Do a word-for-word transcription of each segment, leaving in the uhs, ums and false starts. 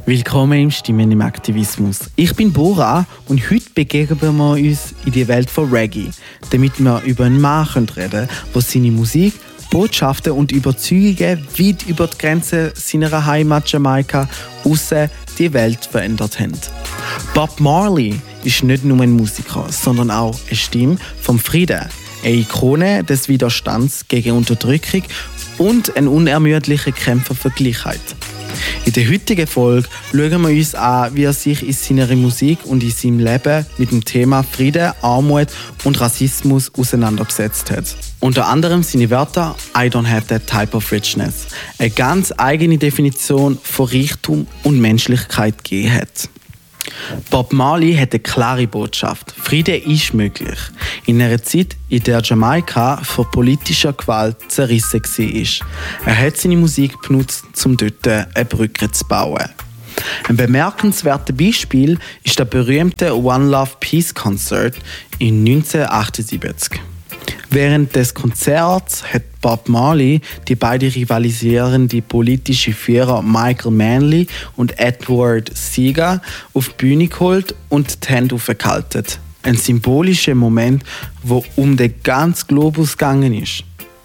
Willkommen im Stimmen im Aktivismus. Ich bin Bora und heute begegnen wir uns in die Welt von Reggae, damit wir über einen Mann reden können, der seine Musik, Botschaften und Überzeugungen weit über die Grenzen seiner Heimat Jamaika raus die Welt verändert haben. Bob Marley ist nicht nur ein Musiker, sondern auch eine Stimme vom Frieden, eine Ikone des Widerstands gegen Unterdrückung und ein unermüdlicher Kämpfer für Gleichheit. In der heutigen Folge schauen wir uns an, wie er sich in seiner Musik und in seinem Leben mit dem Thema Frieden, Armut und Rassismus auseinandergesetzt hat. Unter anderem seine Wörter «I don't have that type of richness», eine ganz eigene Definition von Reichtum und Menschlichkeit gegeben hat. Bob Marley hat eine klare Botschaft. Frieden ist möglich. In einer Zeit, in der Jamaika von politischer Gewalt zerrissen war. Er hat seine Musik benutzt, um dort eine Brücke zu bauen. Ein bemerkenswertes Beispiel ist der berühmte One Love Peace Concert in neunzehnhundertachtundsiebzig. Während des Konzerts hat Bob Marley die beiden rivalisierenden politischen Führer Michael Manley und Edward Seager auf die Bühne geholt und die Hände aufgehalten. Ein symbolischer Moment, wo um den ganzen Globus gegangen ist.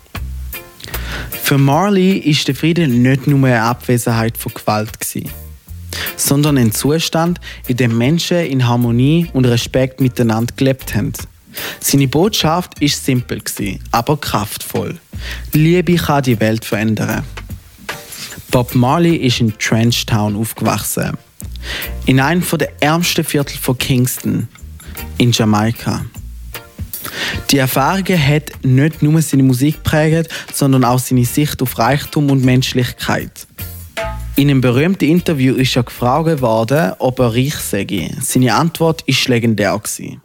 Für Marley ist der Frieden nicht nur eine Abwesenheit von Gewalt gewesen, sondern ein Zustand, in dem Menschen in Harmonie und Respekt miteinander gelebt haben. Seine Botschaft war simpel, aber kraftvoll. Die Liebe kann die Welt verändern. Bob Marley ist in Trenchtown aufgewachsen. In einem der ärmsten Viertel von Kingston, in Jamaika. Die Erfahrungen hat nicht nur seine Musik geprägt, sondern auch seine Sicht auf Reichtum und Menschlichkeit. In einem berühmten Interview ist er gefragt worden, ob er reich sei. Seine Antwort war legendär.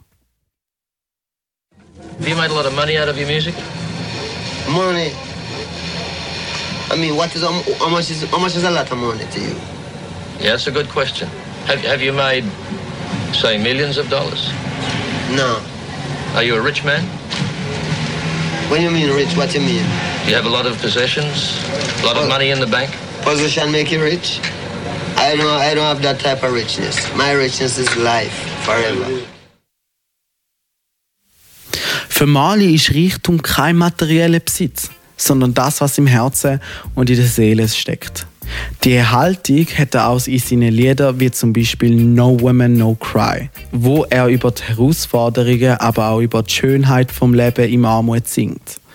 Have you made a lot of money out of your music? Money? I mean, what is how much is how much is a lot of money to you? Yeah, that's a good question. Have Have you made, say, millions of dollars? No. Are you a rich man? When you mean rich, what you mean? Do you have a lot of possessions? A lot of money in the bank? Position make you rich? I don't I don't have that type of richness. My richness is life forever. Für Marley ist Reichtum kein materieller Besitz, sondern das, was im Herzen und in der Seele steckt. Die Haltung hat er auch in seinen Liedern, wie zum Beispiel «No Woman, No Cry», wo er über die Herausforderungen, aber auch über die Schönheit vom Leben im Armut singt.